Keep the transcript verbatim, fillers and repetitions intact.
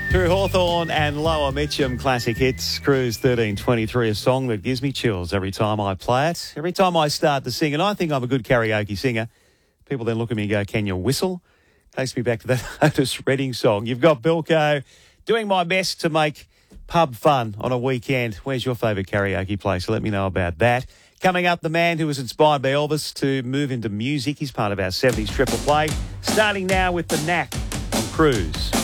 Through Hawthorne and Lower Mitcham classic hits, Cruise thirteen twenty-three, a song that gives me chills every time I play it, every time I start to sing. And I think I'm a good karaoke singer. People then look at me and go, can you whistle? Takes me back to that Otis Redding song. You've got Bilko doing my best to make pub fun on a weekend. Where's your favourite karaoke place? Let me know about that. Coming up, the man who was inspired by Elvis to move into music. He's part of our seventies triple play. Starting now with The Knack on Cruise.